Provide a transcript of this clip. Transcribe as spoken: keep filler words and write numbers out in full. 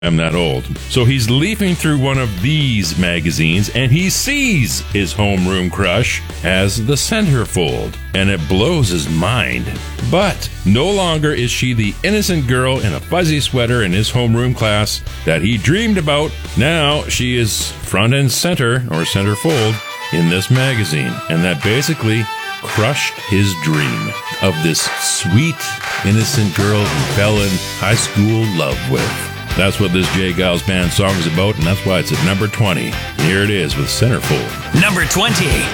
I'm that old. So he's leafing through one of these magazines and he sees his homeroom crush as the centerfold, and it blows his mind. But no longer is she the innocent girl in a fuzzy sweater in his homeroom class that he dreamed about. Now she is front and center, or centerfold, in this magazine, and that basically crushed his dream of this sweet, innocent girl he fell in high school love with. That's what this J. Geils Band song is about, and that's why it's at number twenty. Here it is with Centerfold. Number twenty.